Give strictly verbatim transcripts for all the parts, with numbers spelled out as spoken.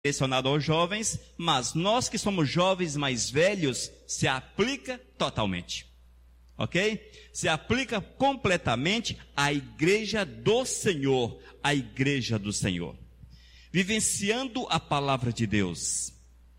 direcionado aos jovens, mas nós que somos jovens mais velhos, se aplica totalmente, ok? Se aplica completamente à igreja do Senhor, à igreja do Senhor, vivenciando a palavra de Deus.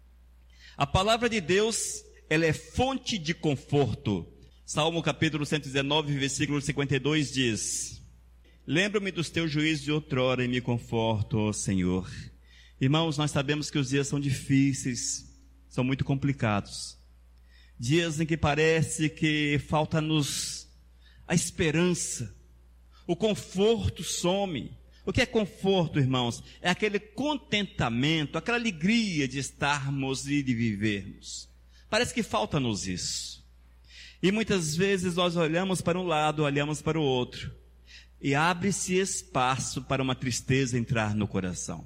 A palavra de Deus, ela é fonte de conforto. Salmo capítulo cento e dezenove, versículo cinquenta e dois diz: lembro-me dos teus juízos de outrora e me conforto, ó Senhor. Irmãos, nós sabemos que os dias são difíceis, são muito complicados. Dias em que parece que falta-nos a esperança, o conforto some. O que é conforto, irmãos? É aquele contentamento, aquela alegria de estarmos e de vivermos. Parece que falta-nos isso. E muitas vezes nós olhamos para um lado, olhamos para o outro, e abre-se espaço para uma tristeza entrar no coração.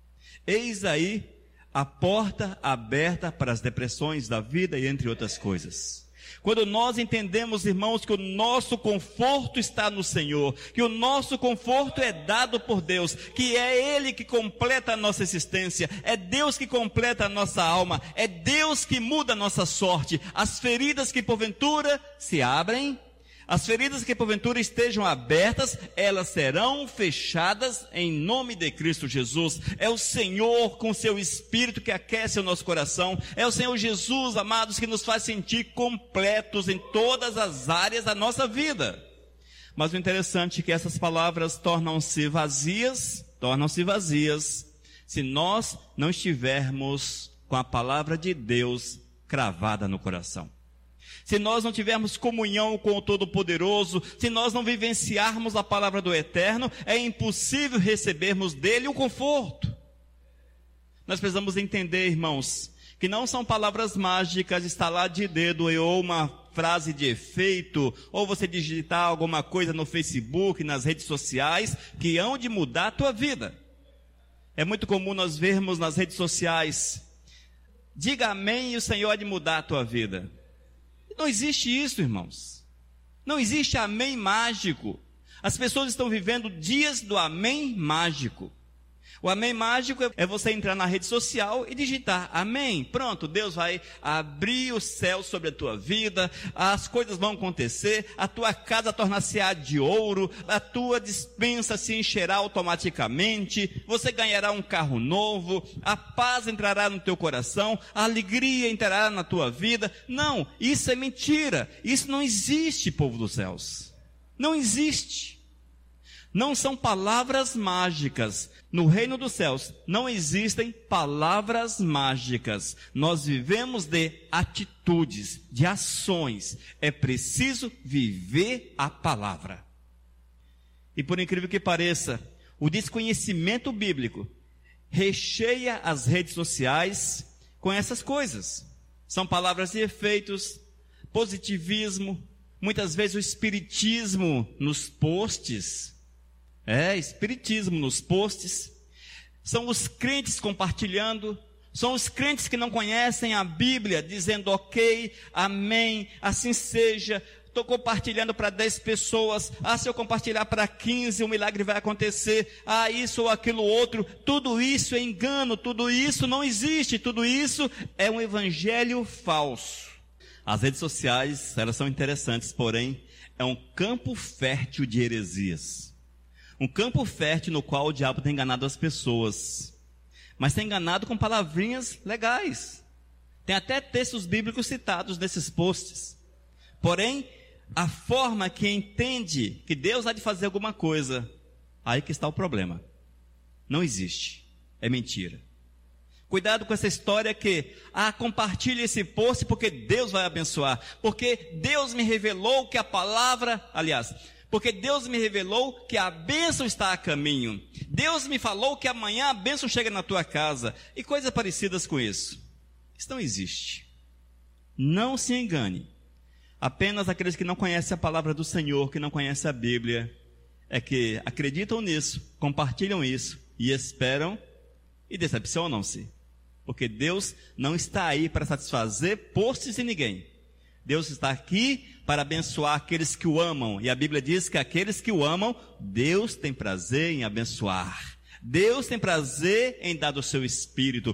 Eis aí a porta aberta para as depressões da vida e entre outras coisas. Quando nós entendemos, irmãos, que o nosso conforto está no Senhor, que o nosso conforto é dado por Deus, que é Ele que completa a nossa existência, é Deus que completa a nossa alma, é Deus que muda a nossa sorte. As feridas que porventura se abrem, as feridas que porventura estejam abertas, elas serão fechadas em nome de Cristo Jesus. É o Senhor com seu Espírito que aquece o nosso coração. É o Senhor Jesus, amados, que nos faz sentir completos em todas as áreas da nossa vida. Mas o interessante é que essas palavras tornam-se vazias, tornam-se vazias, se nós não estivermos com a palavra de Deus cravada no coração. Se nós não tivermos comunhão com o Todo-Poderoso, se nós não vivenciarmos a palavra do Eterno, é impossível recebermos dele o conforto. Nós precisamos entender, irmãos, que não são palavras mágicas, estalar de dedo ou uma frase de efeito, ou você digitar alguma coisa no Facebook, nas redes sociais, que hão de mudar a tua vida. É muito comum nós vermos nas redes sociais: diga amém e o Senhor há de mudar a tua vida. Não existe isso, irmãos. Não existe amém mágico. As pessoas estão vivendo dias do amém mágico. O amém mágico é você entrar na rede social e digitar amém. Pronto, Deus vai abrir o céu sobre a tua vida, as coisas vão acontecer, a tua casa tornar-se-á de ouro, a tua despensa se encherá automaticamente, você ganhará um carro novo, a paz entrará no teu coração, a alegria entrará na tua vida. Não, isso é mentira. Isso não existe, povo dos céus. Não existe. Não são palavras mágicas. No reino dos céus não existem palavras mágicas. Nós vivemos de atitudes, de ações. É preciso viver a palavra. E por incrível que pareça, o desconhecimento bíblico recheia as redes sociais com essas coisas. São palavras de efeitos, positivismo, muitas vezes o espiritismo nos posts. É, espiritismo nos posts. São os crentes compartilhando. São os crentes que não conhecem a Bíblia, dizendo ok, amém, assim seja. Estou compartilhando para dez pessoas. Ah, se eu compartilhar para quinze, o milagre vai acontecer. Ah, isso ou aquilo outro. Tudo isso é engano, tudo isso não existe. Tudo isso é um evangelho falso. As redes sociais, elas são interessantes, porém, é um campo fértil de heresias. Um campo fértil no qual o diabo tem enganado as pessoas. Mas tem enganado com palavrinhas legais. Tem até textos bíblicos citados nesses posts. Porém, a forma que entende que Deus há de fazer alguma coisa, aí que está o problema. Não existe. É mentira. Cuidado com essa história que, ah, compartilhe esse post porque Deus vai abençoar. Porque Deus me revelou que a palavra, aliás... Porque Deus me revelou que a bênção está a caminho. Deus me falou que amanhã a bênção chega na tua casa. E coisas parecidas com isso. Isso não existe. Não se engane. Apenas aqueles que não conhecem a palavra do Senhor, que não conhecem a Bíblia, é que acreditam nisso, compartilham isso e esperam e decepcionam-se. Porque Deus não está aí para satisfazer posts de ninguém. Deus está aqui para abençoar aqueles que o amam. E a Bíblia diz que aqueles que o amam, Deus tem prazer em abençoar. Deus tem prazer em dar do seu espírito.